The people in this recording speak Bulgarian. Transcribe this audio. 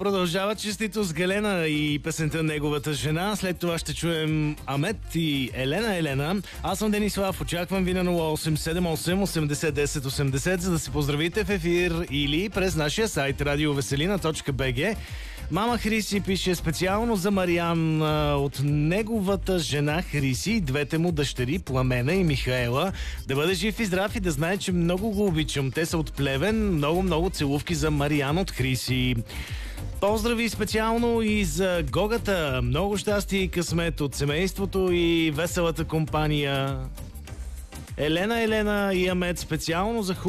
продължава честито с Галена и песента неговата жена. След това ще чуем Амет и Елена. Аз съм Денислав, очаквам ви на 0878 80 10 80, за да се поздравите в ефир или през нашия сайт radiovеселина.bg. Мама Хриси пише специално за Мариан от неговата жена Хриси и двете му дъщери Пламена и Михаела. Да бъде жив и здрав и да знае, че много го обичам. Те са от Плевен. Много целувки за Мариан от Хриси. Поздрави специално и за Гогата. Много щастие и късмет от семейството и веселата компания. Елена и Амет специално за